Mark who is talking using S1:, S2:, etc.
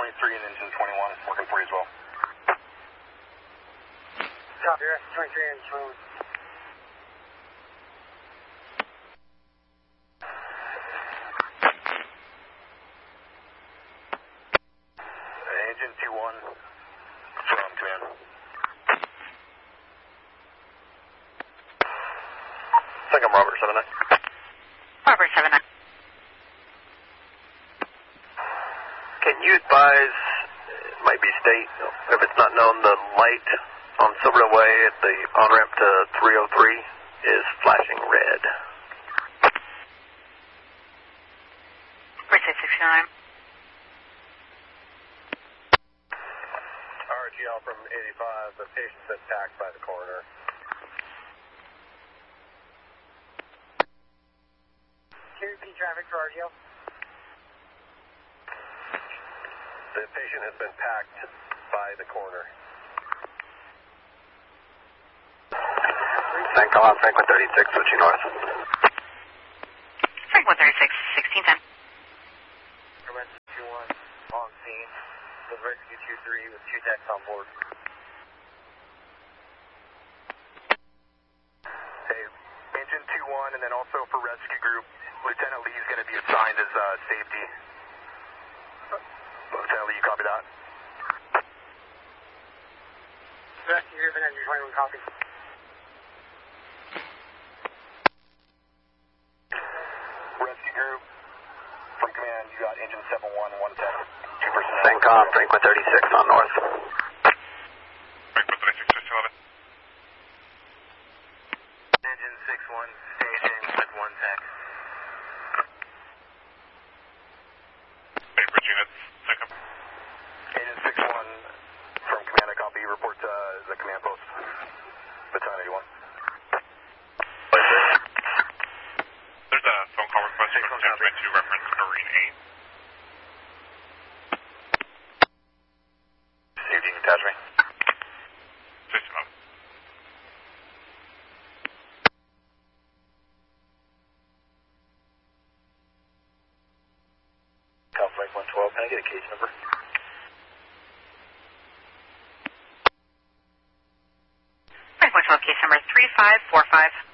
S1: 23 and engine 21 working for you as well.
S2: Copy, rescue 23 and 21.
S1: Engine 21 from command. I think I'm Robert 79.
S3: Robert 79.
S1: Can you advise, it might be state, if it's not known, the light on Silverdale Way at the on-ramp to 303 is flashing red.
S3: Bridge 69.
S1: RGL from 85, the patient's been tagged by the coroner.
S2: Can you repeat traffic for RGL?
S1: The patient has been packed by the coroner. Frank off, Franklin 36, switching north.
S3: Franklin 36, 1610.
S2: Rescue 21 on scene. With Rescue 23 with 2 techs on board.
S1: Hey, engine 21, and then also for rescue group, Lieutenant Lee is going to be assigned as safety. Lieutenant Lee, you copy that?
S2: Rescue group and engine 21 copy.
S1: Rescue group, from command, you got engine 71, 110, 2 personnel. CENTCOM, Franklin 36 on north.
S4: Franklin 36, 611.
S1: Engine 61, station with 1 tech.
S4: Hey, bridge units, CENTCOM.
S1: Engine 61, from command, I copy, report to the command post. Battalion 81.
S4: There's a phone call request from 1022 reference Marine 8.
S1: See if you can attach me.
S4: 611.
S1: Cal Flight 112, can I get a case number?
S3: Franklin 12, case number 3545.